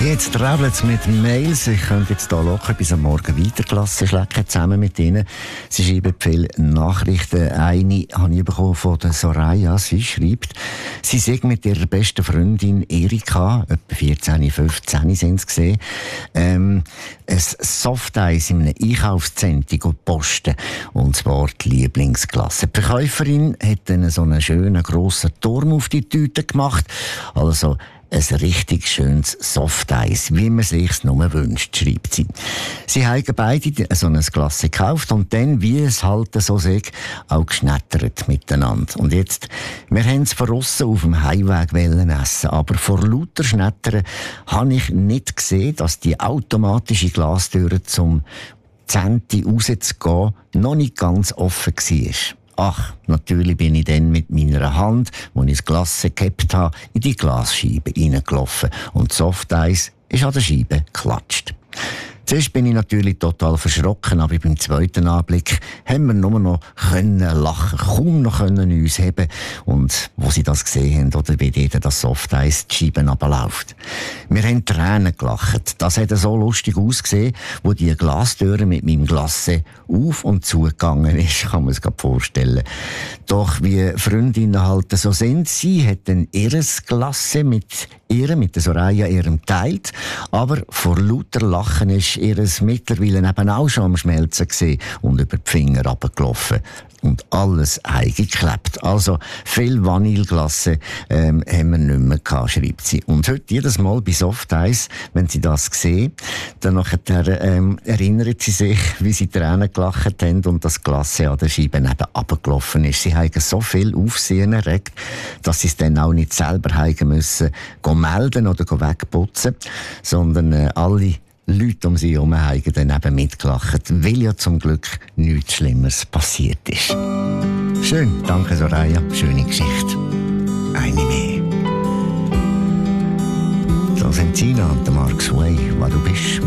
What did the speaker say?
Jetzt trabbelt es mit Mails. Ich könnte jetzt hier locker bis am Morgen weiter Klasse schlecken, zusammen mit Ihnen. Sie schreiben viele Nachrichten. Eine habe ich bekommen von der Soraya. Sie schreibt, sie sei mit ihrer besten Freundin Erika, etwa 14, 15 sind sie gesehen, ein Softeis in einem Einkaufszentrum posten. Und zwar die Lieblingsklasse. Die Verkäuferin hat dann so einen schönen grossen Turm auf die Tüte gemacht. Also ein richtig schönes Softeis, wie man sich's nur wünscht, schreibt sie. Sie haben beide so ein Glas gekauft und dann, wie es halt so sagt, auch geschnettert miteinander. Und jetzt, wir haben es von aussen auf dem Heimweg essen, aber vor lauter Schnettern habe ich nicht gesehen, dass die automatische Glastüre zum Zenti rauszugehen noch nicht ganz offen war. Ach, natürlich bin ich dann mit meiner Hand, wo ich das Glas gehabt habe, in die Glasscheibe reingelaufen und das Softeis ist an der Scheibe geklatscht. Zuerst bin ich natürlich total verschrocken, aber beim zweiten Anblick haben wir nur noch lachen, kaum noch uns heben. Und wo sie das gesehen haben, oder wie dort das Softeis die Scheiben runterläuft. Wir haben Tränen gelacht. Das hat so lustig ausgesehen, wo die Glastüre mit meinem Glasse auf und zugegangen ist, kann man es gerade vorstellen. Doch wie Freundinnen halt so sind, sie hat dann ihres Glasse mit der Soraya ihrem teilt, aber vor lauter Lachen ist ihres mittlerweile eben auch schon am Schmelzen gewesen und über die Finger runtergelaufen. Und alles eingeklebt. Also viel Vanilleglasse haben wir nicht mehr gehabt, schreibt sie. Und heute jedes Mal bei Softeis, wenn sie das sehen, dann erinnert sie sich, wie sie Tränen gelacht haben und das Glasse an der Scheibe neben runtergelaufen ist. Sie haben so viel Aufsehen erregt, dass sie es dann auch nicht selber haben müssen melden oder wegputzen, sondern alle Leute um sie herum haben dann eben mitgelacht, weil ja zum Glück nichts Schlimmeres passiert ist. Schön, danke Soraya, schöne Geschichte. Eine mehr. So sind Sina und der Mark Sway, wo du bist.